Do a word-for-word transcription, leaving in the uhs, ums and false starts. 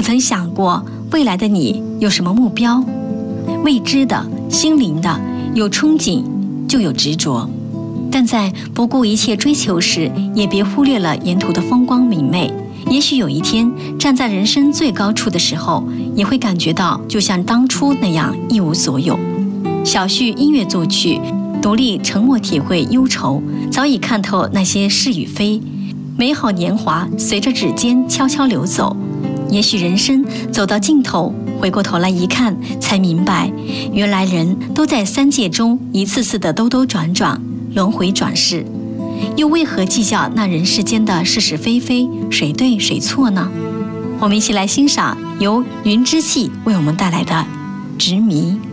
曾想过未来的你有什么目标？未知的、心灵的，有憧憬就有执着。但在不顾一切追求时，也别忽略了沿途的风光明媚。也许有一天，站在人生最高处的时候，也会感觉到就像当初那样一无所有。小旭音乐作曲，独立沉默体会忧愁，早已看透那些是与非。美好年华随着指尖悄悄流走，也许人生走到尽头，回过头来一看，才明白，原来人都在三界中一次次的兜兜转转，轮回转世，又为何计较那人世间的是是非非，谁对谁错呢？我们一起来欣赏由云之气为我们带来的执迷。